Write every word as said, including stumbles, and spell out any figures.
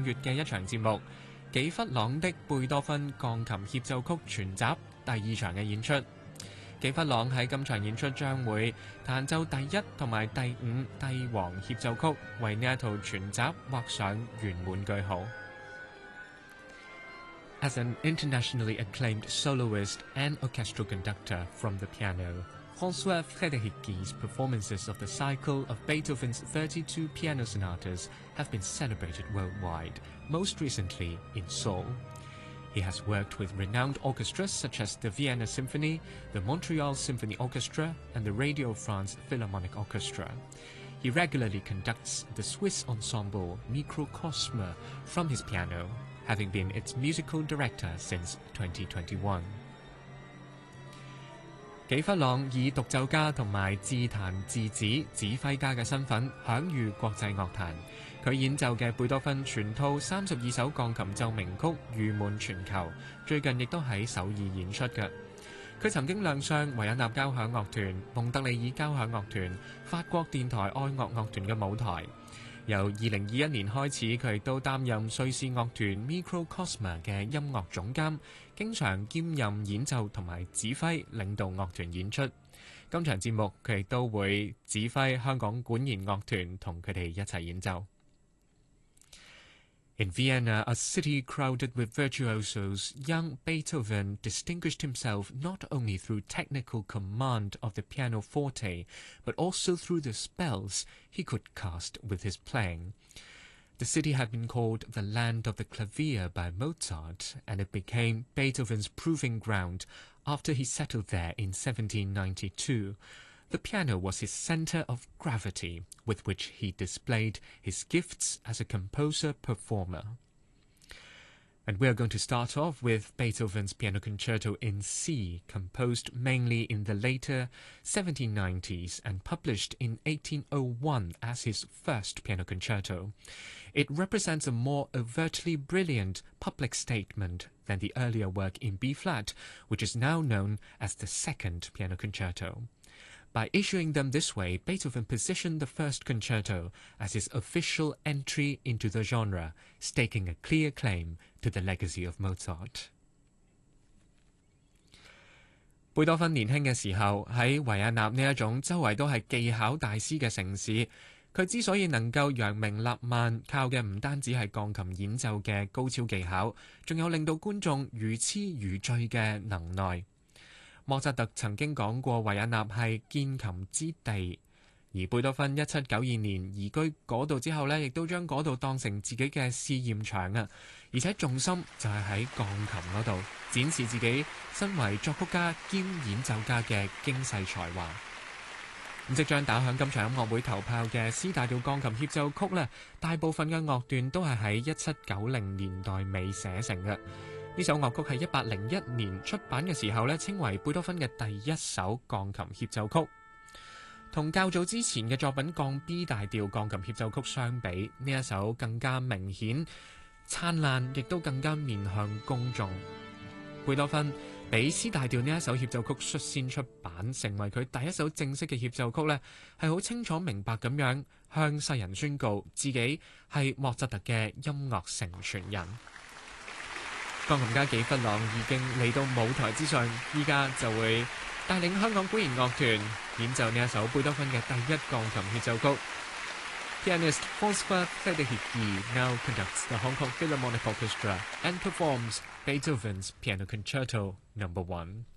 月嘅一場節目，紀弗朗的貝多芬鋼琴協奏曲全集第二場嘅演出。紀弗朗喺今場演出將會彈奏第一同埋第五帝王協奏曲，為呢一套全集畫上圓滿句號。As an internationally acclaimed soloist and orchestral conductor from the piano, François Frédéric's performances of the cycle of Beethoven's thirty-two piano sonatas have been celebrated worldwide, most recently in Seoul. He has worked with renowned orchestras such as the Vienna Symphony, the Montreal Symphony Orchestra, and the Radio France Philharmonic Orchestra. He regularly conducts the Swiss ensemble Microcosme from his piano, having been its musical director since twenty twenty-one. 紀弗朗以獨奏家同埋自彈自指指揮家嘅身份享譽國際樂壇。佢演奏嘅貝多芬全套三十二首鋼琴奏鳴曲譽滿全球，最近亦都喺首爾演出嘅。佢曾經亮相維也納交響樂團、蒙特利爾交響樂團、法國電台愛樂樂團嘅舞台。由二零二一年開始，佢亦都擔任瑞士樂團 Microcosme 嘅音樂總監，經常兼任演奏同埋指揮，領導樂團演出。今場節目佢亦都會指揮香港管弦樂團同佢哋一齊演奏。In Vienna, a city crowded with virtuosos, young Beethoven distinguished himself not only through technical command of the pianoforte, but also through the spells he could cast with his playing. The city had been called the Land of the Clavier by Mozart, and it became Beethoven's proving ground after he settled there in seventeen ninety-two. The piano was his center of gravity, with which he displayed his gifts as a composer-performer. And we are going to start off with Beethoven's Piano Concerto in C, composed mainly in the later seventeen nineties and published in eighteen oh one as his first piano concerto. It represents a more overtly brilliant public statement than the earlier work in B-flat, which is now known as the second piano concerto. By issuing them this way, Beethoven positioned the first concerto as his official entry into the genre, staking a clear claim to the legacy of Mozart. 貝多芬年輕嘅時候喺維也納呢一種周圍都係技巧大師嘅城市，佢之所以能夠揚名立萬，靠嘅唔單止係鋼琴演奏嘅高超技巧，仲有令到觀眾如痴如醉嘅能耐。莫扎特曾經講過維也納係鍵琴之地，而貝多芬一七九二年移居嗰度之後呢，亦都將嗰度當成自己嘅試驗場啊！而且重心就係喺鋼琴嗰度，展示自己身為作曲家兼演奏家嘅驚世才華。咁即將打響今場音樂會頭炮嘅 C 大調鋼琴協奏曲呢，大部分嘅樂段都係喺一七九零年代尾寫成嘅。呢首樂曲係一八零一年出版嘅時候咧，稱為貝多芬嘅第一首鋼琴協奏曲。同較早之前嘅作品降 B 大調鋼琴協奏曲相比，呢一首更加明顯、燦爛，亦都更加面向公眾。貝多芬俾 C 大調呢一首協奏曲率先出版，成為佢第一首正式嘅協奏曲呢，係好清楚明白咁樣向世人宣告自己係莫扎特嘅音樂承傳人。鋼琴家紀弗朗已經嚟到舞台之上，依家就會帶領香港管弦樂團演奏呢一首貝多芬嘅第一鋼琴協奏曲。Pianist François Frédéric now conducts the Hong Kong Philharmonic Orchestra and performs Beethoven's Piano Concerto Number One.